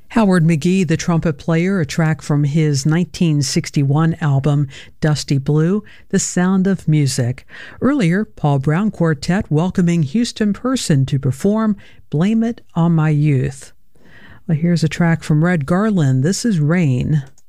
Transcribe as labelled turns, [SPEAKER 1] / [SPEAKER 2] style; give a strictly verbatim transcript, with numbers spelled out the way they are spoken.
[SPEAKER 1] Howard McGhee, the trumpet player, a track from his nineteen sixty-one album, Dusty Blue, The Sound of Music. Earlier, Paul Brown Quartet welcoming Houston Person to perform Blame It on My Youth. Well, here's a track from Red Garland. This is Rain.